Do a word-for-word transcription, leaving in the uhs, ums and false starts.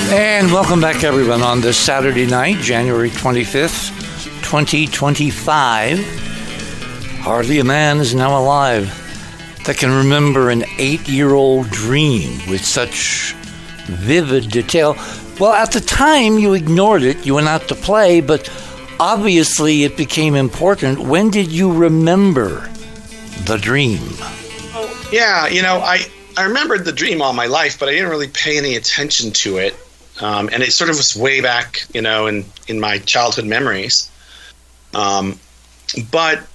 And welcome back, everyone, on this Saturday night, January twenty-fifth, twenty twenty-five. Hardly a man is now alive that can remember an eight-year-old dream with such vivid detail. Well, at the time, you ignored it. You went out to play, but obviously it became important. When did you remember the dream? Oh, yeah, you know, I, I remembered the dream all my life, but I didn't really pay any attention to it. Um, and it sort of was way back, you know, in, in my childhood memories. Um, but